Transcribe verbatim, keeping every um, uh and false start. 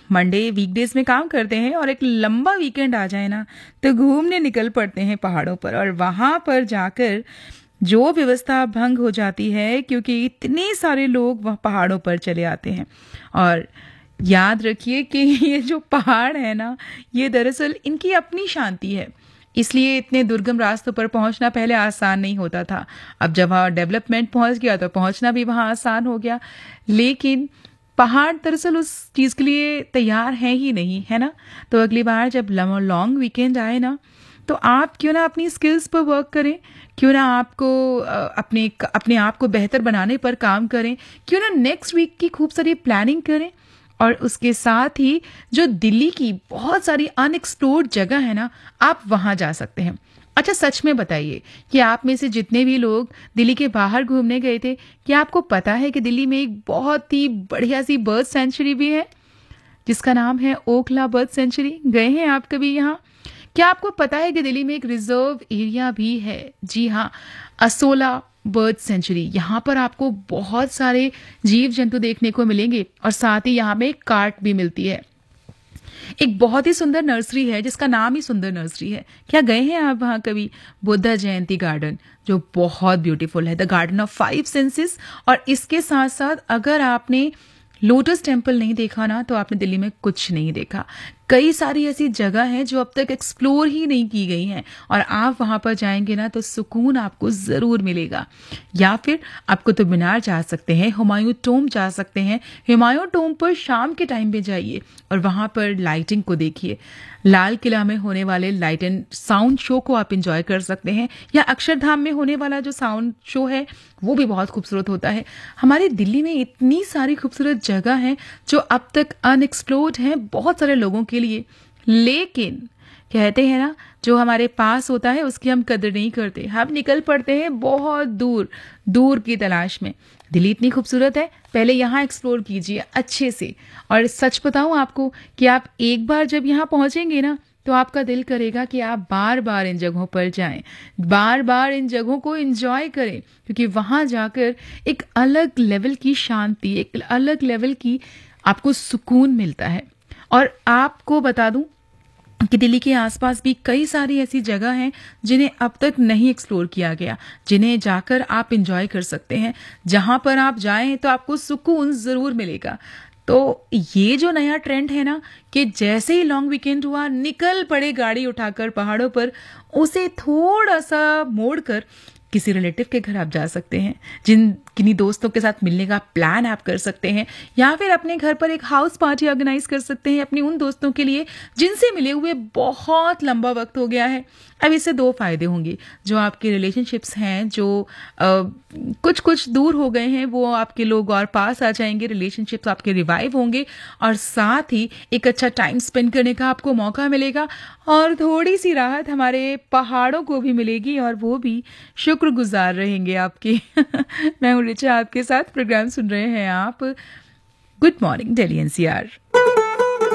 Monday weekdays में काम करते हैं और एक लंबा वीकेंड आ जाए ना तो घूमने निकल पड़ते हैं पहाड़ों पर, और वहाँ पर जाकर जो व्यवस्था भंग हो जाती है क्योंकि इतने सारे लोग वह पहाड़ों पर चले आते हैं। और याद रखिए कि ये जो पहाड़ है ना, ये दरअसल इनकी अपनी शांति है, इसलिए इतने दुर्गम रास्तों पर पहुंचना पहले आसान नहीं होता था। अब जब वहाँ डेवलपमेंट पहुंच गया तो पहुंचना भी वहाँ आसान हो गया, लेकिन पहाड़ दरअसल उस चीज़ के लिए तैयार हैं ही नहीं, है ना। तो अगली बार जब लॉन्ग वीकेंड आए ना तो आप क्यों ना अपनी स्किल्स पर वर्क करें, क्यों ना आपको अपने अपने आप को बेहतर बनाने पर काम करें, क्यों ना नेक्स्ट वीक की खूब सारी प्लानिंग करें। और उसके साथ ही जो दिल्ली की बहुत सारी अनएक्सप्लोर्ड जगह है ना, आप वहाँ जा सकते हैं। अच्छा सच में बताइए कि आप में से जितने भी लोग दिल्ली के बाहर घूमने गए थे, क्या आपको पता है कि दिल्ली में एक बहुत ही बढ़िया सी बर्ड सेंचुरी भी है जिसका नाम है ओखला बर्ड सेंचुरी? गए हैं आप कभी यहाँ? क्या आपको पता है कि दिल्ली में एक रिजर्व एरिया भी है? जी हाँ, असोला बर्ड सेंचुरी। यहाँ पर आपको बहुत सारे जीव जंतु देखने को मिलेंगे और साथ ही यहाँ में एक कार्ट भी मिलती है। एक बहुत ही सुंदर नर्सरी है जिसका नाम ही सुंदर नर्सरी है। क्या गए हैं आप वहाँ कभी? बुद्धा जयंती गार्डन, जो बहुत ब्यूटीफुल है, the garden of five senses. और इसके साथ साथ अगर आपने लोटस टेम्पल नहीं देखा ना तो आपने दिल्ली में कुछ नहीं देखा। कई सारी ऐसी जगह हैं जो अब तक एक्सप्लोर ही नहीं की गई हैं, और आप वहां पर जाएंगे ना तो सुकून आपको जरूर मिलेगा। या फिर आप कुतुब मीनार जा सकते हैं, हुमायूं टोम जा सकते हैं। हुमायूं टोम पर शाम के टाइम पे जाइए और वहां पर लाइटिंग को देखिए। लाल किला में होने वाले लाइट एंड साउंड शो को आप इंजॉय कर सकते हैं, या अक्षरधाम में होने वाला जो साउंड शो है वो भी बहुत खूबसूरत होता है। हमारी दिल्ली में इतनी सारी खूबसूरत जगह हैं जो अब तक अनएक्सप्लोर्ड हैं बहुत सारे लोगों के लिए, लेकिन कहते हैं ना जो हमारे पास होता है उसकी हम कदर नहीं करते, हम निकल पड़ते हैं बहुत दूर दूर की तलाश में। दिल्ली इतनी खूबसूरत है, पहले यहाँ एक्सप्लोर कीजिए अच्छे से। और सच बताऊं आपको कि आप एक बार जब यहाँ पहुंचेंगे ना तो आपका दिल करेगा कि आप बार बार इन जगहों पर जाएं, बार बार इन जगहों को एंजॉय करें, क्योंकि वहां जाकर एक अलग लेवल की शांति, एक अलग लेवल की आपको सुकून मिलता है। और आपको बता दूं कि दिल्ली के आसपास भी कई सारी ऐसी जगह हैं जिन्हें अब तक नहीं एक्सप्लोर किया गया, जिन्हें जाकर आप एंजॉय कर सकते हैं। जहां पर आप जाएं तो आपको सुकून जरूर मिलेगा। तो ये जो नया ट्रेंड है ना कि जैसे ही लॉन्ग वीकेंड हुआ निकल पड़े गाड़ी उठाकर पहाड़ों पर, उसे थोड़ा सा मोड़कर किसी रिलेटिव के घर आप जा सकते हैं, जिन किन्हीं दोस्तों के साथ मिलने का प्लान आप कर सकते हैं, या फिर अपने घर पर एक हाउस पार्टी ऑर्गेनाइज कर सकते हैं अपने उन दोस्तों के लिए जिनसे मिले हुए बहुत लंबा वक्त हो गया है। अब इससे दो फायदे होंगे, जो आपके रिलेशनशिप्स हैं जो आ, कुछ कुछ दूर हो गए हैं वो आपके लोग और पास आ जाएंगे, रिलेशनशिप्स आपके रिवाइव होंगे, और साथ ही एक अच्छा टाइम स्पेंड करने का आपको मौका मिलेगा, और थोड़ी सी राहत हमारे पहाड़ों को भी मिलेगी और वो भी शुक्रगुजार रहेंगे आपके। मैं हूँ रिचा, आपके साथ प्रोग्राम सुन रहे हैं आप गुड मॉर्निंग दिल्ली एनसीआर।